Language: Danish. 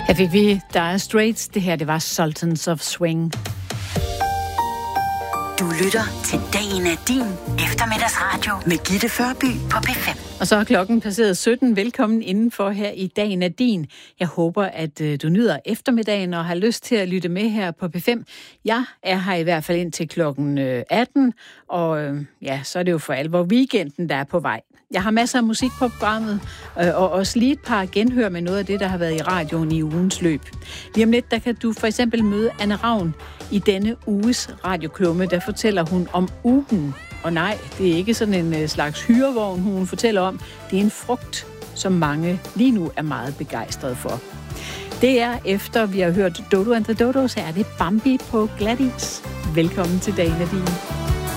Her fik vi Dire Straits. Det her, det var Sultans of Swing. Du lytter til Dagen er din eftermiddagsradio med Gitte Førby på P5. Og så er klokken passeret 17. Velkommen indenfor her i Dagen er din. Jeg håber, at du nyder eftermiddagen og har lyst til at lytte med her på P5. Jeg er her i hvert fald indtil klokken 18, og så er det jo for alvor weekenden, der er på vej. Jeg har masser af musik på programmet, og også lige et par genhør med noget af det, der har været i radioen i ugens løb. Lige om lidt, der kan du for eksempel møde Anne Ravn i denne uges radioklumme. Der fortæller hun om ugen. Og nej, det er ikke sådan en slags hyrevogn, hun fortæller om. Det er en frugt, som mange lige nu er meget begejstrede for. Det er efter, vi har hørt Dodo and the Dodos, er det Bambi på glat is. Velkommen til Dagen er din.